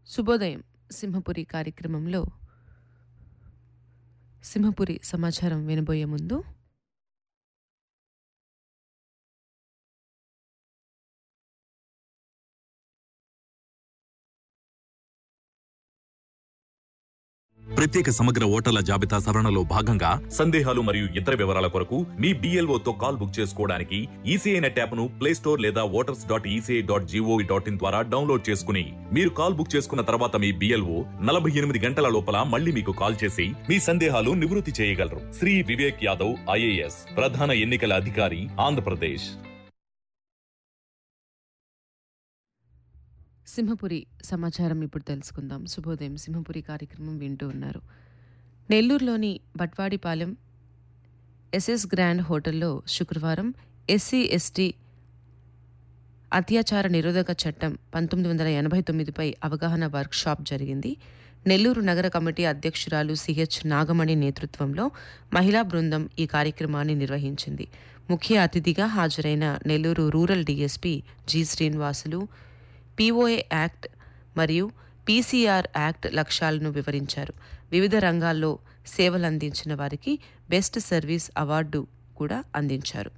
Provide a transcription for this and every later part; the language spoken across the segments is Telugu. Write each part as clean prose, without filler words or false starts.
శుభోదయం సింహపురి కార్యక్రమంలో సింహపురి సమాచారం వినబోయే ముందు ప్రత్యేక సమగ్ర ఓటర్ల జాబితా సవరణలో భాగంగా సందేహాలు మరియు ఇతర వివరాల కొరకు మీ BLOతో కాల్ బుక్ చేసుకోవడానికి ఈసీఐ నెట్ యాప్ను ప్లే స్టోర్ లేదా voters.eci.gov.in ద్వారా డౌన్లోడ్ చేసుకుని మీరు కాల్ బుక్ చేసుకున్న తర్వాత మీ BLO 48 గంటల లోపల మళ్ళీ మీకు కాల్ చేసి మీ సందేహాలు నివృత్తి చేయగలరు. శ్రీ వివేక్ యాదవ్ IAS ప్రధాన ఎన్నికల అధికారి ఆంధ్రప్రదేశ్. సింహపురి సమాచారం ఇప్పుడు తెలుసుకుందాం. శుభోదయం సింహపురి కార్యక్రమం వింటూ ఉన్నారు. నెల్లూరులోని బట్వాడిపాలెం SS గ్రాండ్ హోటల్లో శుక్రవారం SC/ST అత్యాచార నిరోధక చట్టం 1989పై అవగాహన వర్క్షాప్ జరిగింది. నెల్లూరు నగర కమిటీ అధ్యక్షురాలు CH నాగమణి నేతృత్వంలో మహిళా బృందం ఈ కార్యక్రమాన్ని నిర్వహించింది. ముఖ్య అతిథిగా హాజరైన Nellore rural DSP G Srinivasulu POA act మరియు PCR యాక్ట్ లక్ష్యాలను వివరించారు. వివిధ రంగాల్లో సేవలందించిన వారికి బెస్ట్ సర్వీస్ అవార్డు కూడా అందించారు.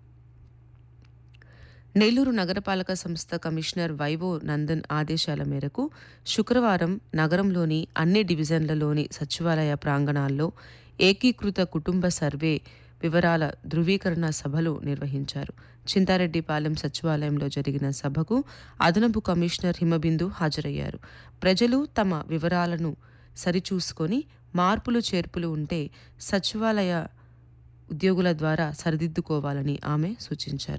నెల్లూరు నగరపాలక సంస్థ కమిషనర్ వైవో నందన్ ఆదేశాల మేరకు శుక్రవారం నగరంలోని అన్ని డివిజన్లలోని సచివాలయ ప్రాంగణాల్లో ఏకీకృత కుటుంబ సర్వే వివరాల ధృవీకరణ సభలు నిర్వహించారు. చింతారెడ్డిపాలెం సచివాలయంలో జరిగిన సభకు అదనపు కమిషనర్ హిమబిందు హాజరయ్యారు. ప్రజలు తమ వివరాలను సరిచూసుకొని మార్పులు చేర్పులు ఉంటే సచివాలయ ఉద్యోగుల ద్వారా సరిదిద్దుకోవాలని ఆమె సూచించారు.